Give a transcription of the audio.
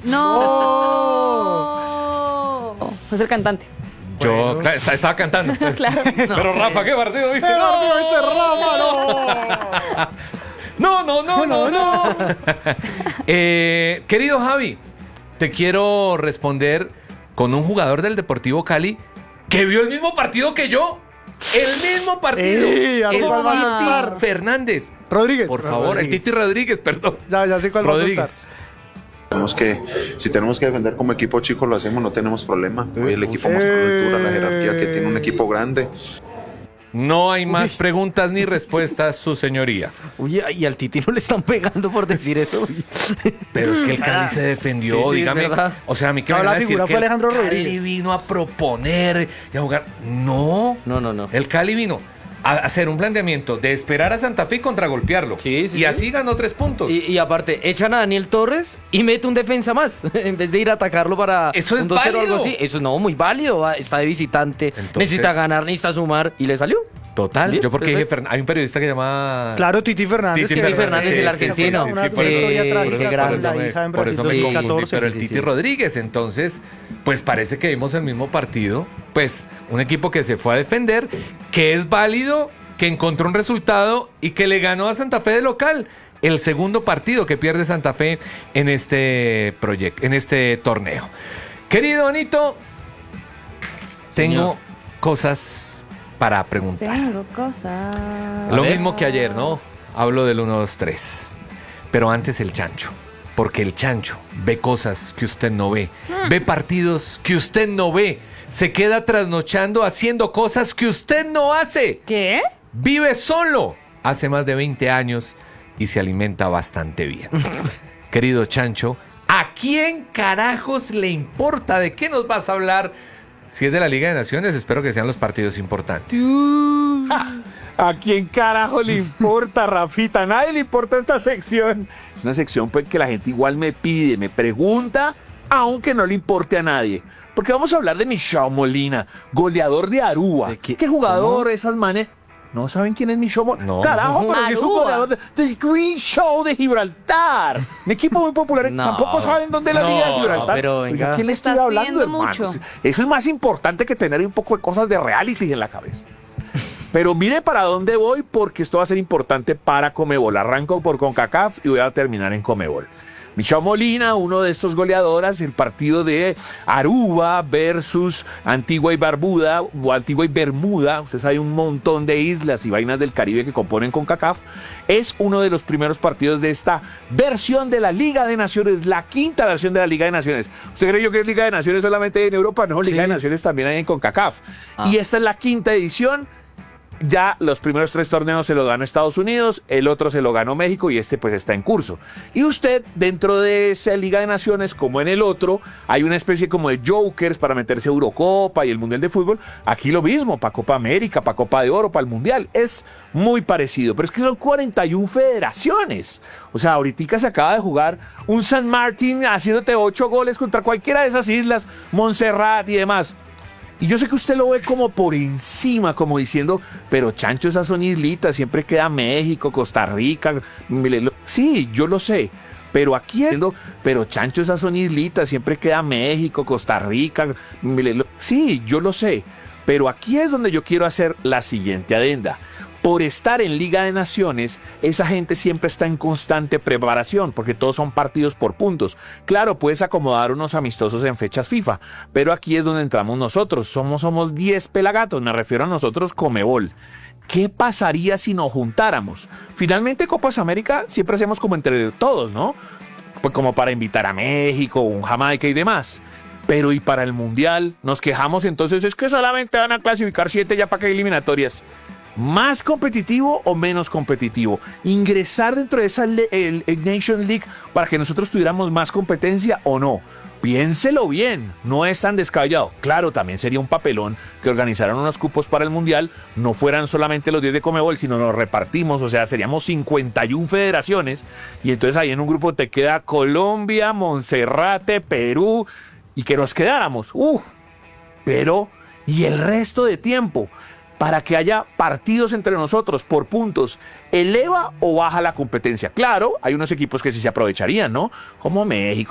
No. Es el cantante. Yo estaba cantando. Claro. Pero Rafa, ¿qué partido viste? ¡Qué partido viste, Rafa? No. Querido Javi, te quiero responder con un jugador del Deportivo Cali que vio el mismo partido que yo. El mismo partido. Sí, el ¿cuál vas a Titi estar? Fernández. Rodríguez. Por favor, el Titi Rodríguez, perdón. Ya sé cuál vas a Rodríguez. Si tenemos que defender como equipo chico, lo hacemos, no tenemos problema. Hoy el equipo mostró la altura, la jerarquía que tiene un equipo grande. No hay más preguntas ni respuestas, su señoría. Oye, y al Titi no le están pegando por decir eso. Pero es que el Cali se defendió, Sí, dígame. es verdad. O sea, a mí que No, me van la a decir figura que fue el Alejandro Cali Rodríguez. vino a proponer y a jugar. No. No. El Cali vino a hacer un planteamiento de esperar a Santa Fe y contragolpearlo. Sí, y así ganó 3 puntos. Y aparte, echan a Daniel Torres y mete un defensa más. En vez de ir a atacarlo para Eso es un 2-0 o algo válido. así. Eso no, muy válido. Está de visitante, Entonces- necesita ganar, necesita sumar. Y le salió. Total. Bien, Yo porque dije, perfecto. hay un periodista que se llama... Claro, Titi Fernández. Titi que- Fernández, el sí, argentino. Una por eso- historia Sí, trágica qué con grande. la hija en por Brasil eso me confundí, 2014. pero el sí, Titi sí. Rodríguez, entonces, pues parece que vimos el mismo partido, pues un equipo que se fue a defender, que es válido, que encontró un resultado y que le ganó a Santa Fe de local. El segundo partido que pierde Santa Fe en este proyecto, en este torneo. Querido Anito, tengo Señor. cosas para preguntar. Tengo cosas. Lo ver. mismo que ayer, ¿no? Hablo del 1, 2, 3. Pero antes el chancho. Porque el chancho ve cosas que usted no ve. Ve partidos que usted no ve. Se queda trasnochando haciendo cosas que usted no hace. ¿Qué? Vive solo. Hace más de 20 años y se alimenta bastante bien. Querido chancho, ¿a quién carajos le importa? ¿De qué nos vas a hablar? Si es de la Liga de Naciones, espero que sean los partidos importantes. ¿A quién carajo le importa, Rafita? A nadie le importa esta sección. Es una sección pues, que la gente igual me pide, me pregunta, aunque no le importe a nadie. Porque vamos a hablar de Michao Molina, goleador de Aruba. ¿De qué? ¿Qué jugador esas manes? ¿No saben quién es Michao Molina? No. Carajo, pero es un Aruba. goleador del Green Show de Gibraltar. Un equipo muy popular. No. Tampoco saben dónde es la No, Liga de Gibraltar. pero Oiga, venga. ¿quién le estoy Estás hablando, pidiendo hermano? mucho. Eso es más importante que tener un poco de cosas de reality en la cabeza. Pero mire para dónde voy porque esto va a ser importante para Conmebol. Arranco por CONCACAF y voy a terminar en Conmebol. Michao Molina, uno de estos goleadoras, el partido de Aruba versus Antigua y Barbuda o Antigua y Bermuda. Ustedes hay un montón de islas y vainas del Caribe que componen CONCACAF. Es uno de los primeros partidos de esta versión de la Liga de Naciones, la quinta versión de la Liga de Naciones. ¿Usted creyó que es Liga de Naciones solamente en Europa? No, Liga Sí. de Naciones también hay en CONCACAF. Ah. Y esta es la quinta edición. Ya los primeros 3 torneos se los ganó Estados Unidos, el otro se lo ganó México y este pues está en curso. Y usted dentro de esa Liga de Naciones, como en el otro, hay una especie como de jokers para meterse a Eurocopa y el Mundial de Fútbol. Aquí lo mismo, para Copa América, para Copa de Oro, para el Mundial. Es muy parecido, pero es que son 41 federaciones. O sea, ahorita se acaba de jugar un San Martín haciéndote 8 goles contra cualquiera de esas islas, Montserrat y demás. Y yo sé que usted lo ve como por encima, como diciendo, pero Chancho, esas son islitas, siempre queda México, Costa Rica. Sí, yo lo sé. Pero aquí, pero Chancho, esas son islitas, siempre queda México, Costa Rica. Sí, yo lo sé. Pero aquí es donde yo quiero hacer la siguiente adenda. Por estar en Liga de Naciones, esa gente siempre está en constante preparación, porque todos son partidos por puntos. Claro, puedes acomodar unos amistosos en fechas FIFA, pero aquí es donde entramos nosotros. Somos 10 pelagatos, me refiero a nosotros Conmebol. ¿Qué pasaría si nos juntáramos? Finalmente, Copas América siempre hacemos como entre todos, ¿no? Pues como para invitar a México, un Jamaica y demás. Pero ¿y para el Mundial? Nos quejamos entonces, es que solamente van a clasificar 7 ya para que hay eliminatorias. ¿Más competitivo o menos competitivo? ¿Ingresar dentro de esa el Nation League para que nosotros tuviéramos más competencia o no? Piénselo bien, no es tan descabellado. Claro, también sería un papelón que organizaran unos cupos para el Mundial, no fueran solamente los 10 de Conmebol, sino nos repartimos, o sea, seríamos 51 federaciones, y entonces ahí en un grupo te queda Colombia, Monserrate, Perú, y que nos quedáramos. Pero, ¿y el resto de tiempo? Para que haya partidos entre nosotros por puntos, ¿eleva o baja la competencia? Claro, hay unos equipos que sí se aprovecharían, ¿no? Como México,